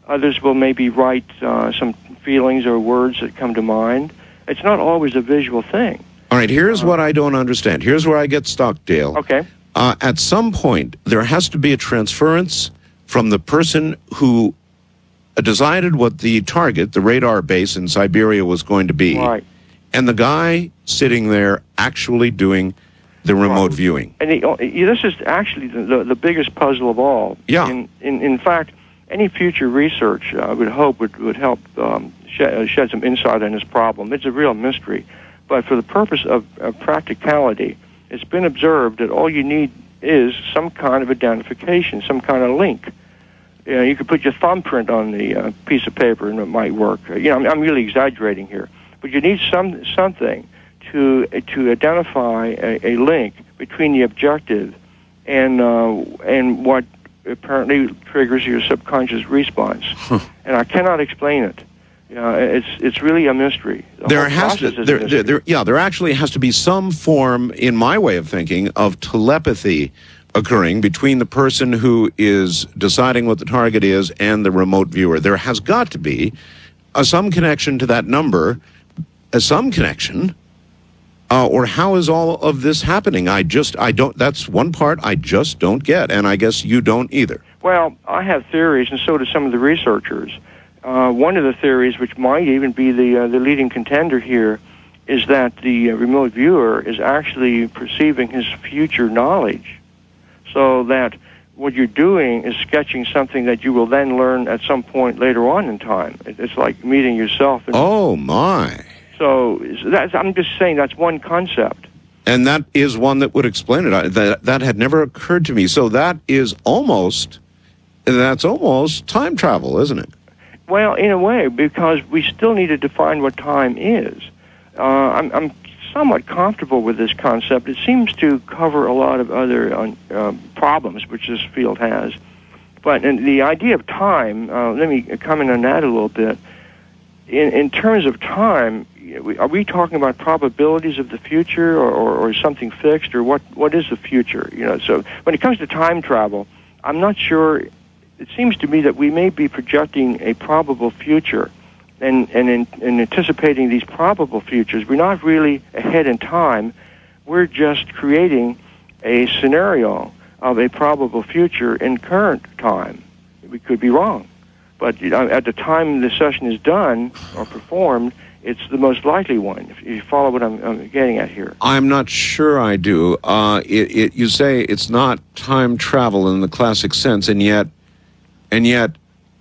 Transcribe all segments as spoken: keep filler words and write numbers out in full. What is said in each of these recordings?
Others will maybe write uh, some feelings or words that come to mind. It's not always a visual thing. All right, here's uh, what I don't understand. Here's where I get stuck, Dale. Okay. Uh, at some point, there has to be a transference from the person who decided what the target, the radar base in Siberia, was going to be, right, and the guy sitting there actually doing the remote right. viewing. And the, this is actually the, the, the biggest puzzle of all. Yeah. In, in, in fact, any future research, uh, I would hope, would, would help um, shed, shed some insight on this problem. It's a real mystery. But for the purpose of, of practicality, it's been observed that all you need is some kind of identification, some kind of link. You know, you could put your thumbprint on the uh, piece of paper and it might work. You know, I'm, I'm really exaggerating here. But you need some something to to identify a, a link between the objective and uh, and what apparently triggers your subconscious response. Huh. And I cannot explain it. You know, it's it's really a mystery. The there has to there, there, there yeah there actually has to be some form, in my way of thinking, of telepathy occurring between the person who is deciding what the target is and the remote viewer. There has got to be uh, some connection to that number, uh, some connection, uh, or how is all of this happening? I just I don't. That's one part I just don't get, and I guess you don't either. Well, I have theories, and so do some of the researchers. Uh, one of the theories, which might even be the uh, the leading contender here, is that the uh, remote viewer is actually perceiving his future knowledge, so that what you're doing is sketching something that you will then learn at some point later on in time. It's like meeting yourself. And oh, my. So that's, I'm just saying that's one concept. And that is one that would explain it. I, that, that had never occurred to me. So that is almost, that's almost time travel, isn't it? Well, in a way, because we still need to define what time is. Uh, I'm, I'm somewhat comfortable with this concept. It seems to cover a lot of other uh, uh, problems which this field has. But in the idea of time, uh, let me comment on that a little bit. In, in terms of time, are we talking about probabilities of the future, or, or, or something fixed, or what? What is the future? You know, so when it comes to time travel, I'm not sure. It seems to me that we may be projecting a probable future, and, and in, in anticipating these probable futures, we're not really ahead in time. We're just creating a scenario of a probable future in current time. We could be wrong. But you know, at the time the session is done or performed, it's the most likely one, if you follow what I'm, I'm getting at here. I'm not sure I do. Uh, it, it, you say it's not time travel in the classic sense, and yet And yet,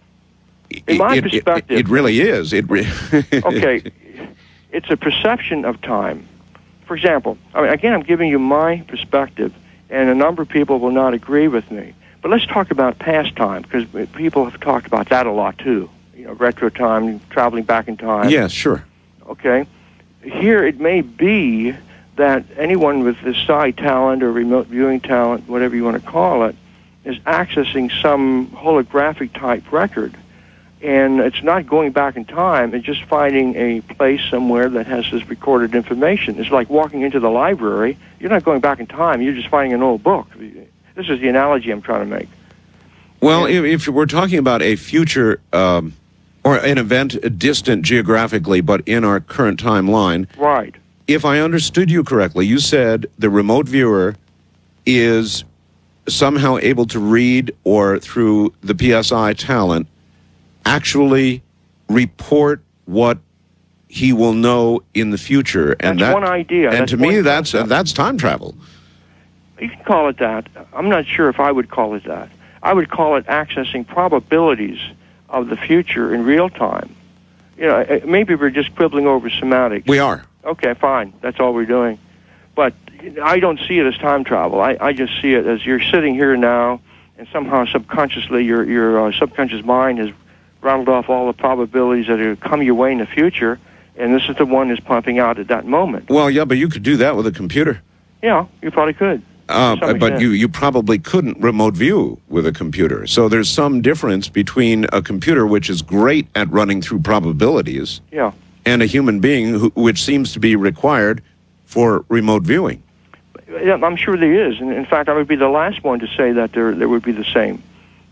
in my it, perspective, it, it really is. It re- okay, it's a perception of time. For example, I mean, again, I'm giving you my perspective, and a number of people will not agree with me. But let's talk about past time, because people have talked about that a lot too. You know, retro time, traveling back in time. Yes, sure. Okay. Here, it may be that anyone with this side talent or remote viewing talent, whatever you want to call it, is accessing some holographic type record, and it's not going back in time. It's just finding a place somewhere that has this recorded information. It's like walking into the library. You're not going back in time. You're just finding an old book. This is the analogy I'm trying to make. Well, and, if, if we're talking about a future um, or an event distant geographically, but in our current timeline, right? If I understood you correctly, you said the remote viewer is somehow able to read, or through the P S I talent, actually report what he will know in the future. And that's that, one idea. And that's to me, that's uh, that's time travel. You can call it that. I'm not sure if I would call it that. I would call it accessing probabilities of the future in real time. You know, maybe we're just quibbling over semantics. We are. Okay, fine. That's all we're doing. But I don't see it as time travel. I, I just see it as you're sitting here now, and somehow subconsciously your your uh, subconscious mind has rattled off all the probabilities that will come your way in the future, and this is the one that's pumping out at that moment. Well, yeah, but you could do that with a computer. Yeah, you probably could. Uh, but you, you probably couldn't remote view with a computer. So there's some difference between a computer, which is great at running through probabilities, yeah, and a human being, who, which seems to be required for remote viewing. Yeah, I'm sure there is. And in fact, I would be the last one to say that there there would be the same. But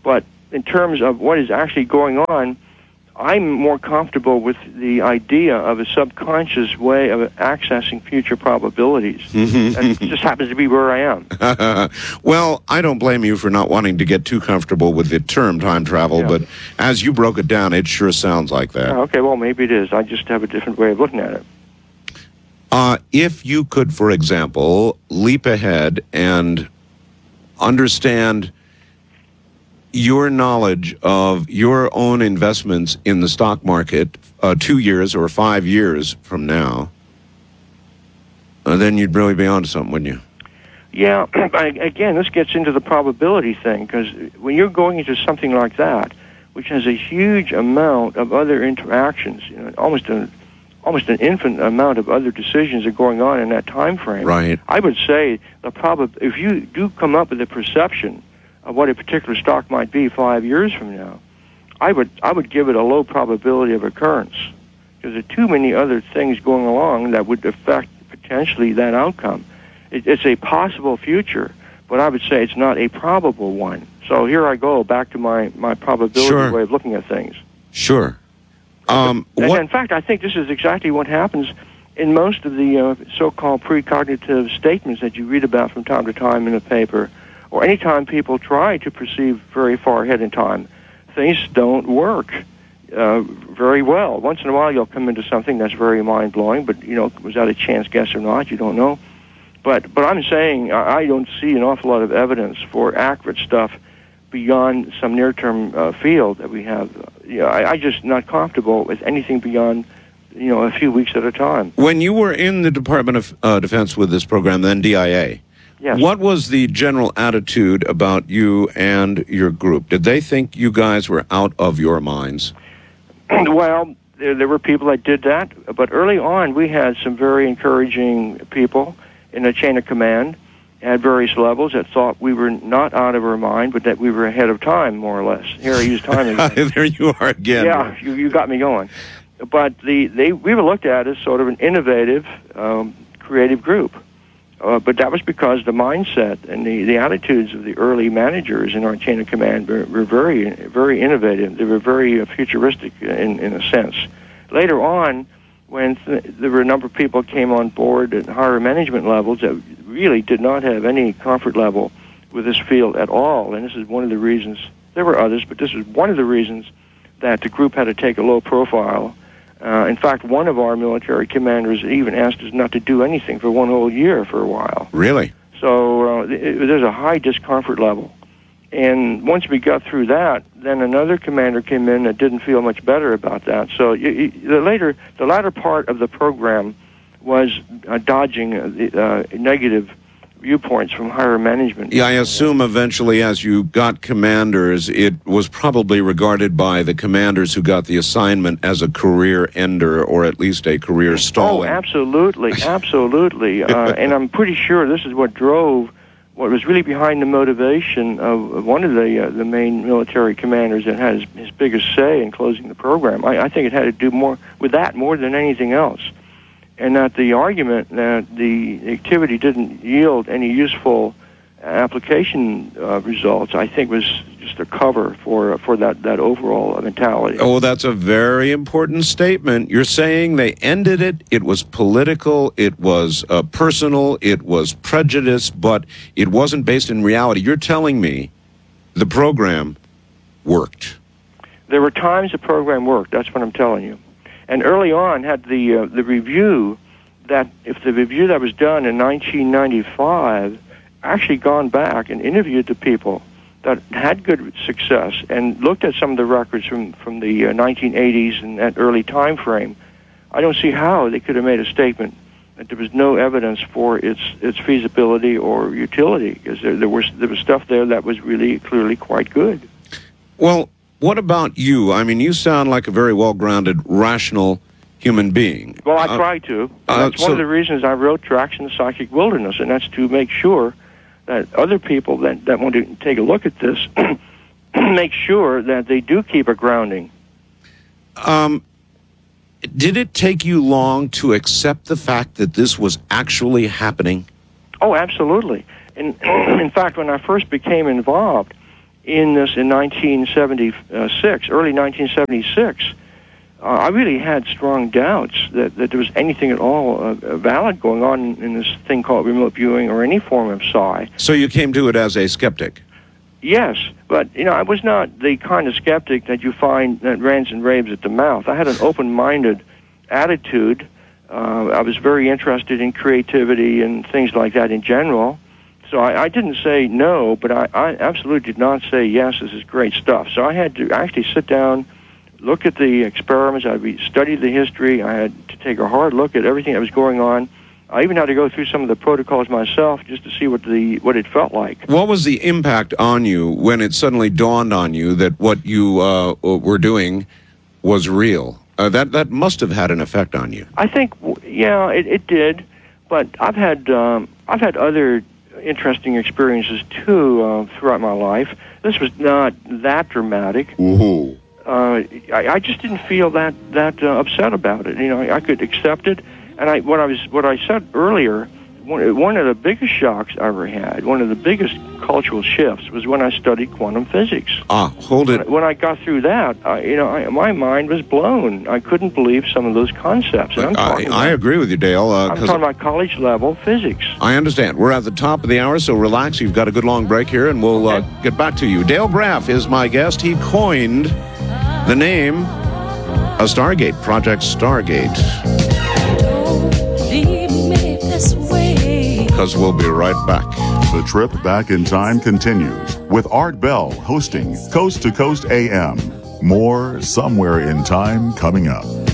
in terms of what is actually going on, I'm more comfortable with the idea of a subconscious way of accessing future probabilities. That just happens to be where I am. Well, I don't blame you for not wanting to get too comfortable with the term time travel, Yeah. but as you broke it down, it sure sounds like that. Oh, okay, well, maybe it is. I just have a different way of looking at it. Uh, if you could, for example, leap ahead and understand your knowledge of your own investments in the stock market uh, two years or five years from now, uh, then you'd really be onto something, wouldn't you? Yeah, I, again, this gets into the probability thing, because when you're going into something like that, which has a huge amount of other interactions, you know, almost an almost an infinite amount of other decisions are going on in that time frame. Right. I would say the prob- if you do come up with a perception of what a particular stock might be five years from now, I would I would give it a low probability of occurrence, because there are too many other things going along that would affect potentially that outcome. It, it's a possible future, but I would say it's not a probable one. So here I go back to my, my probability Sure. way of looking at things. Sure. Um, And what? in fact, I think this is exactly what happens in most of the uh, so-called precognitive statements that you read about from time to time in the paper, or anytime people try to perceive very far ahead in time. Things don't work uh, very well. Once in a while, you'll come into something that's very mind-blowing, but, you know, was that a chance guess or not? You don't know. But but I'm saying I I don't see an awful lot of evidence for accurate stuff beyond some near-term uh, field that we have. You know, I, I just not comfortable with anything beyond, you know, a few weeks at a time. When you were in the Department of uh, Defense with this program, then D I A, Yes. what was the general attitude about you and your group? Did they think you guys were out of your minds? Well, there, there were people that did that, but early on we had some very encouraging people in the chain of command at various levels that thought we were not out of our mind, but that we were ahead of time, more or less. Here I use time again. There you are again. Yeah, you, you got me going. But the they we were looked at as sort of an innovative, um, creative group. Uh, but that was because the mindset and the, the attitudes of the early managers in our chain of command were, were very, very innovative. They were very uh, futuristic in, in a sense. Later on, when th- there were a number of people came on board at higher management levels that really did not have any comfort level with this field at all, and this is one of the reasons, there were others, but this is one of the reasons that the group had to take a low profile. Uh, in fact, one of our military commanders even asked us not to do anything for one whole year for a while. Really? So uh, it, there's a high discomfort level. And once we got through that, then another commander came in that didn't feel much better about that. So you, you, the later, the latter part of the program was uh, dodging uh, the uh, negative viewpoints from higher management. Yeah, I assume eventually as you got commanders, it was probably regarded by the commanders who got the assignment as a career ender or at least a career Oh, stalling. absolutely, absolutely. uh, and I'm pretty sure this is what drove, what was really behind the motivation of, of one of the uh, the main military commanders that had his, his biggest say in closing the program. I, I think it had to do more with that more than anything else. And that the argument that the activity didn't yield any useful application uh, results, I think, was just a cover for for that, that overall mentality. Oh, that's a very important statement. You're saying they ended it, it was political, it was uh, personal, it was prejudice, but it wasn't based in reality. You're telling me the program worked. There were times the program worked, that's what I'm telling you. And early on had the uh, the review that if the review that was done in nineteen ninety-five actually gone back and interviewed the people that had good success and looked at some of the records from, from the uh, nineteen eighties and that early time frame, I don't see how they could have made a statement that there was no evidence for its its feasibility or utility, because there, there was there was stuff there that was really clearly quite good. Well, what about you? I mean, you sound like a very well-grounded, rational human being. Well, I Uh, try to. And uh, that's one so- of the reasons I wrote Tracks in the Psychic Wilderness, and that's to make sure that other people that, that want to take a look at this make sure that they do keep a grounding. Um, did it take you long to accept the fact that this was actually happening? Oh, absolutely. And in fact, when I first became involved in this in nineteen seventy-six, early nineteen seventy-six, uh, I really had strong doubts that, that there was anything at all uh, valid going on in this thing called remote viewing or any form of psi. So you came to it as a skeptic? Yes, but, you know, I was not the kind of skeptic that you find that rants and raves at the mouth. I had an open-minded attitude. Uh, I was very interested in creativity and things like that in general. So I, I didn't say no, but I, I absolutely did not say, yes, this is great stuff. So I had to actually sit down, look at the experiments, I studied the history, I had to take a hard look at everything that was going on. I even had to go through some of the protocols myself just to see what the what it felt like. What was the impact on you when it suddenly dawned on you that what you uh, were doing was real? Uh, that that must have had an effect on you. I think, yeah, it, it did. But I've had um, I've had other interesting experiences too uh, throughout my life. This was not that dramatic. Ooh. Uh, I, I just didn't feel that that uh, upset about it. You know, I, I could accept it. And I, what I was, what I said earlier, one, one of the biggest shocks I ever had, one of the biggest cultural shifts, was when I studied quantum physics. Ah, hold it. When, when I got through that, I, you know, I, my mind was blown. I couldn't believe some of those concepts. And I'm I, talking I about, agree with you, Dale. Uh, I'm talking about college level physics. I understand. We're at the top of the hour, so relax. You've got a good long break here, and we'll uh, get back to you. Dale Graff is my guest. He coined the name a Stargate, Project Stargate. Because we'll be right back. The trip back in time continues with Art Bell hosting Coast to Coast A M. More Somewhere in Time coming up.